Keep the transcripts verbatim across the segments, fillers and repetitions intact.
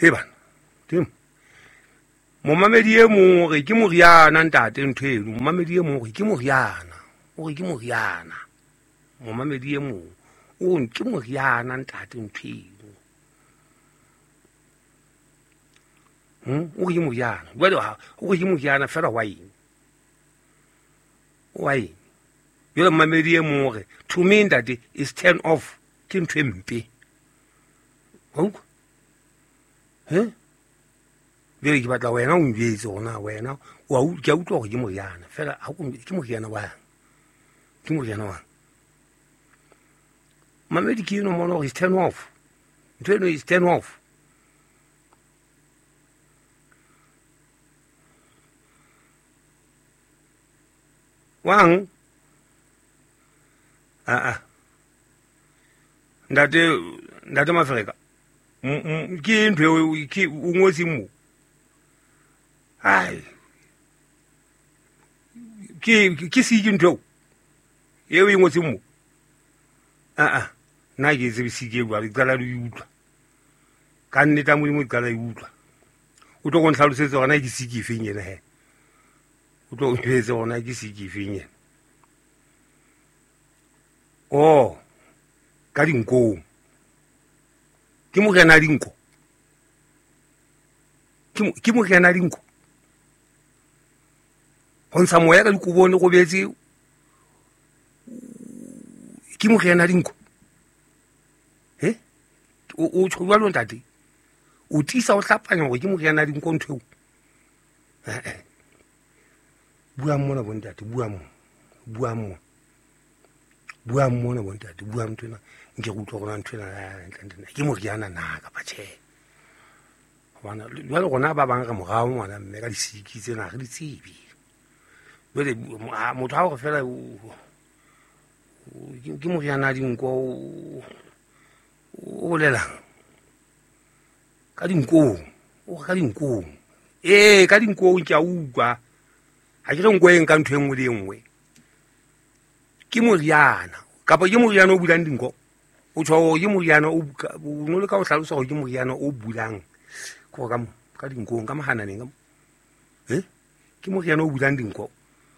he bana tim momamedi e mong re ke moriana ntate ntho eno momamedi e mong re ke moriana o re ke moriana momamedi e mong o ke moriana ntate ntho eno hm o ke moriana jwale o ke moriana fela wine wine jwale momamedi e mong re to me ntate is turn off ke ntho e mpe ho he Vele ke batla wena o njwetse ona wena wa o ke utlwa go ke moriana fela ha go ke moriana wa ke moriana wa mamedi ke no mono is turn off ntweno is turn off wang a a ndate ndate mafrika ke ntwe ke ungotsi mo ai ke ke se ke ntho e o ingotse mo a a na ke se se ke bua tsala le utlwa ka nne ta mo mo tsala e utlwa o tlo go ntlhalosetsa gona ke se ke fenye ne he o tlo go tshwetsa gona ke se ke fenye oh ka dinko ke mo gena dinko ke mo gena dinko on sa moya ka dikubone go betse ke mo gena dinko he o tshwa lo ntate o tisa o hlapanya go ke mo gena dinko ntho eh bua mona bo ntate bua mo bua mo bua mona bo ntate bua mtona nke go tlo gona ntho na ke mo gena na ka patshe bana le gona ba bang ka mogao ngwana mme ka disiki tsena re di tsibi bele motho ha go fela ke mo yana dinko o lelang ka dinko o ka dinko eh ka dinko ke a utlwa ha ke re nko eng ka ntho engwe le engwe ke mo yana kapa ke mo yana o bulang dinko o tsho ke mo yana o no le ka o hlalosa go ke mo yana o bulang go ka ka dinko ka mahana neng eh ke mo yana o bulang dinko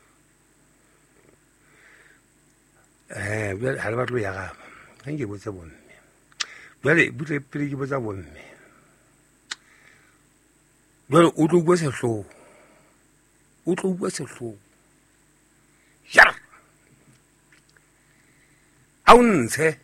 eh bjale ha le batlo ya ga ga nke botse bonne bjale butle pele ke botsa bonne bjale o tlo bua sehloho o tlo bua sehloho ya a o ntshe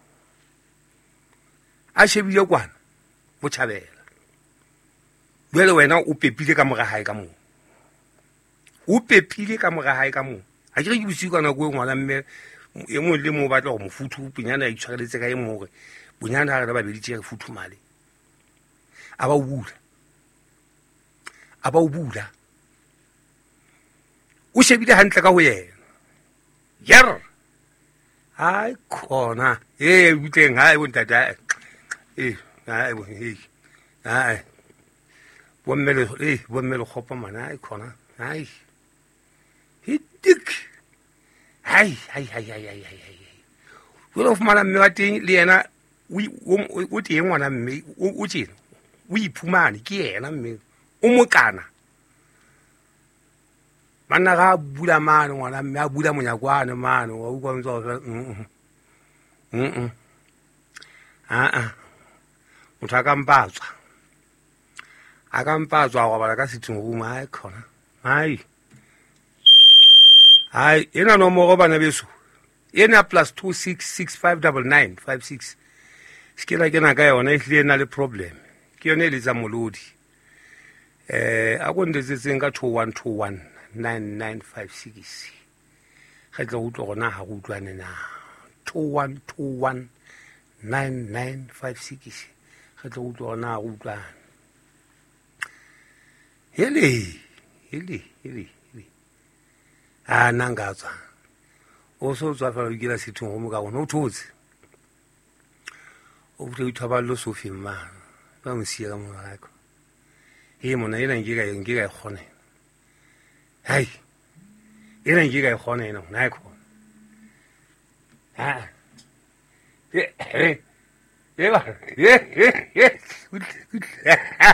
a shebile kwana bo tšhabela bjale wena o pepile ka moga hae ka moo o pepile ka moga hae ka moo a ke re ke bosiu ka nako e ngwana mme e mo le mo batla go mo futhu punyana e tshwareletse ka e mo gore punyana ga re ba beditse re futhu male a ba o bula a ba o bula o shebile hantle ka ho yena yer ai khona e butleng hai bo ntata e ai bo e ai bo mmele e bo mmele khopa mana ai khona ai hitik hai hai hai hai hai hai wo of mala mme wa teng le yena o teng ngwana mme o tsena o iphumane ke yena mme o mokana manna ga bula mane ngwana mme a bula monyakwane mane wa utlwa ntse ga mm mm a a motho a ka mpatswa a ka mpatswa go bala ka sitting room ai khona ai ai ena no mo go bana beso ena plus two six six five nine nine five six skela ke na ka yona e hle na le problem ke yone le tsa molodi eh a go ndetsetseng ka two one two one nine nine five six ga tla go tlo gona ha go utlwane na two one two one nine nine five six ga tla go tlo gona go utlwane hele hele hele a nangatswa o so tswa fa o gila sitting go mo ka bona o thotse o bule ithaba lo sofi ma ba mo sia ka mo rako e mona ena ngiga ngiga khone hai ena ngiga khone ena na ko ha e e e ba e e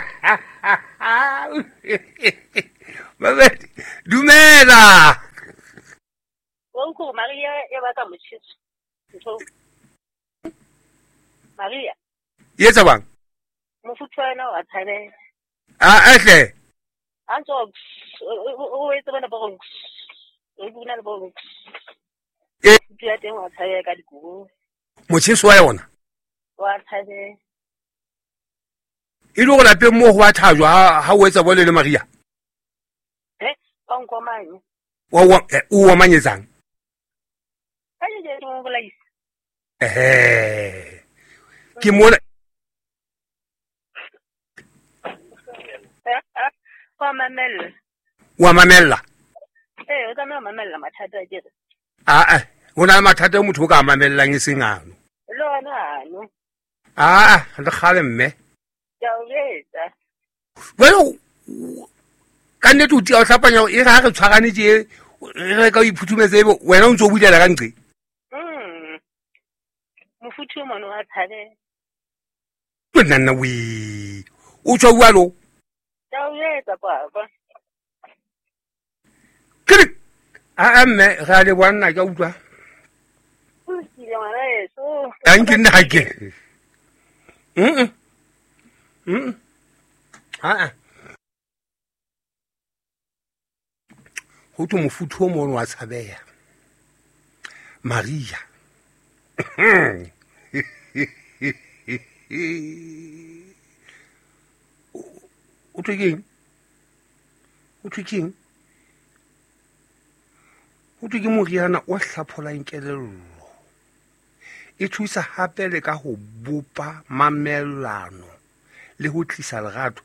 mamela Wonku Maria eba ka motšhitso. Ntho. Maria. yetsa bang Mofutwana wa tshane. a ehle Antso o etsa bana ba go. O buna le bo. e Dia teng wa tshaya ka dikuku. motšheso wa yona Wa tshane. e le go lapeng mo go ba thajwa ha o etsa bole le Maria Eh, ka nko manye. wa wa o wa manyetsang Ka je je mo bolaisa. ehe ke mona Kwa mamela. wa mamella Eh, o kana mamela mathata a jere. a a go na le mathata a motho o ka mamellang e seng ano Lona no. a a le gale mme Ya o etsa. well ka nnete o tia o tlhapanya e re ha re tshwarane tse re ka o iphuthumetse ebe wena o ntse o bulela ka ntle Mm. Mofuthu mo no a tshane. ke nna nna we o tswa bua lo Ya o etsa papa. ke re a a mme re a le bonna ka utlwa O ile ngwana eso. a nke nna ha ke mm mm a a go tlo mofuthu o mono wa tshabeya Maria o tlo keng o tlo keng o tlo ke moriana o hlapholang kelello e thusa hape le ka go bopa mamellano le go tlisa lerato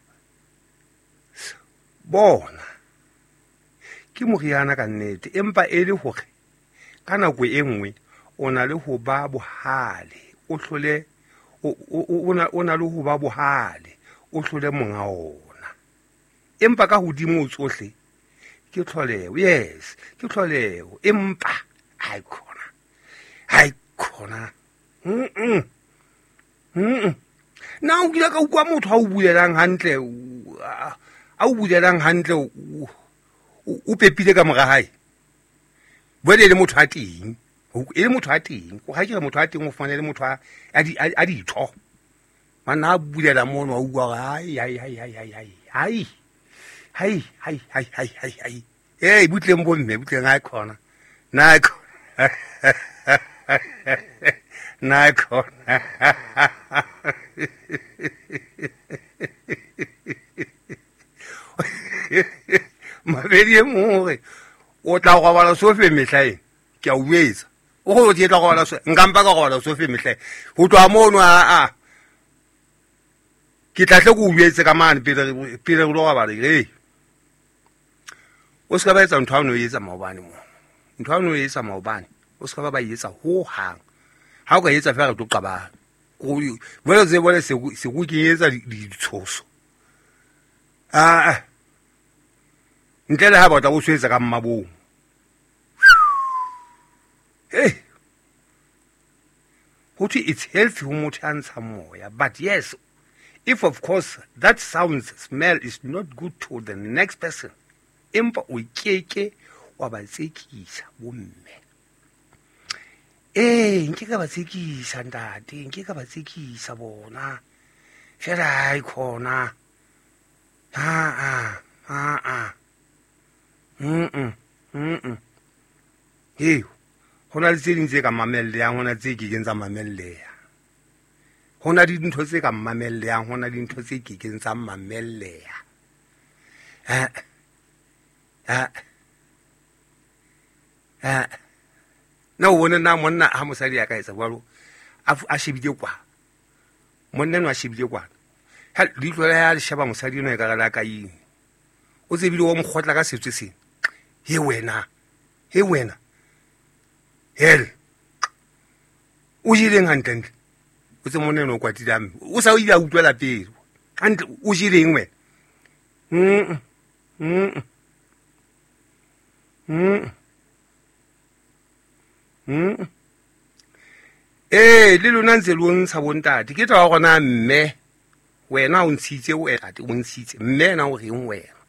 bona ke moriana ka nnete empa e le hore ka nako e nngwe o na le ho ba bohale o hlole o na le ho ba bohale o hlole monga ona empa ka hodimo tsohle ke tlholeho yes ke tlholeho empa ai khona ai khona mm mm mm na o kila ka ukwa motho ha o bulelang hantle a o bulelang hantle o pepile ka mora hae bole le motho a teng e le motho a teng go ga ke re motho a teng o fane le motho a a ditho mana a bulela mono a uwa ai ai ai ai ai ai ai hai hai hai hai hai hai eh butleng bo mme butleng a khona na khona na khona mabedi e more o tla go bala sofe mehlaeng ke a uetsa o go di tla go bala so nkampa ka go bala sofe mehlaeng go twa mono a a ke tla tle go uetse ka mane pele pele go go bala hey o ska ba etsa ntho a no etsa maobane mo ntho a no etsa maobane o ska ba ba etsa ho hang ha o ka etsa fela to qabana go bona ze bona se se go ke etsa ditshoso a ntle le ha ba tla go swetsa ka mmabong hey Huthi it's healthy umuthi ansa moya but yes if of course that sounds smell is not good to the next person empa o keke wa ba tsekisa bomme eh nke ka ba tsekisa ntate nke ka ba tsekisa bona fela ai khona ha ha ha ha mm mm mm hey hona le tseding tse ka mamelle yang hona tse ke kentsa mamelle ya hona di dintho tse ka mamelle yang hona di dintho tse ke kentsa mamelle ya ha ha ha na wona na monna ha mosadi ya ka etsa bwalo a shebile kwa monna no a shebile kwa ha di tlola ya le sheba mosadi no e ka gala ka yin o tsebile o mkhotla ka setswe se he wena he wena hel o jileng hantle o tse monna no kwatile ame o sa o ile a utlwela pele hantle o jileng wena mm mm mm mm eh le lona ntse lo ntsha bontate ke tla gona mme wena o ntshitse o ete o ntshitse mme na o reng wena